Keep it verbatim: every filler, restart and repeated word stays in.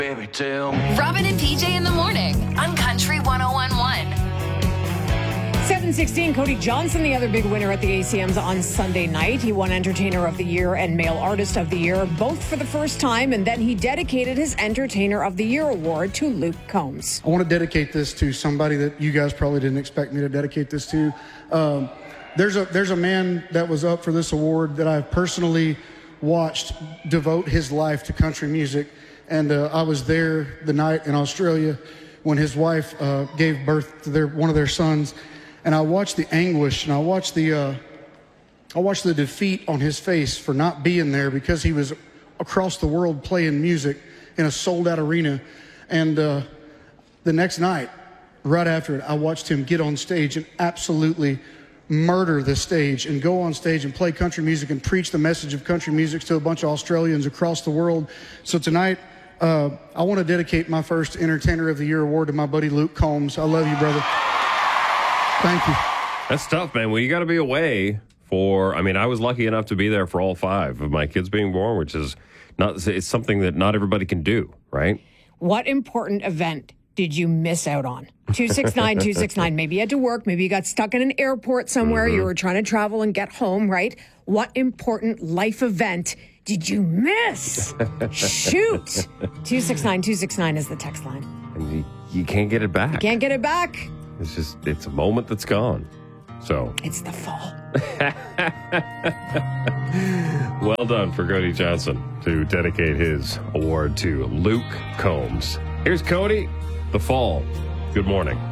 Baby, tell me. Robin and P J in the morning on Country one oh one point one. seven sixteen, Cody Johnson, the other big winner at the A C Ms on Sunday night. He won Entertainer of the Year and Male Artist of the Year, both for the first time, and then he dedicated his Entertainer of the Year award to Luke Combs. I want to dedicate this to somebody that you guys probably didn't expect me to dedicate this to. Um, there's a there's a man that was up for this award that I've personally watched devote his life to country music. And uh, I was there the night in Australia when his wife uh, gave birth to their one of their sons, and I watched the anguish and I watched the uh, I watched the defeat on his face for not being there because he was across the world playing music in a sold-out arena. And uh, the next night, right after it, I watched him get on stage and absolutely murder the stage and go on stage and play country music and preach the message of country music to a bunch of Australians across the world. So tonight, Uh, I want to dedicate my first Entertainer of the Year award to my buddy Luke Combs. I love you, brother. Thank you. That's tough, man. Well, you got to be away for, I mean, I was lucky enough to be there for all five of my kids being born, which is not, it's something that not everybody can do, right? What important event did you miss out on? two six nine, two six nine. Maybe you had to work. Maybe you got stuck in an airport somewhere. Mm-hmm. You were trying to travel and get home, right? What important life event did you miss? Shoot. two six nine, two six nine is the text line. And you, you can't get it back. You can't get it back. It's just, it's a moment that's gone. So. It's the fall. Well done for Cody Johnson to dedicate his award to Luke Combs. Here's Cody, The Fall. Good morning.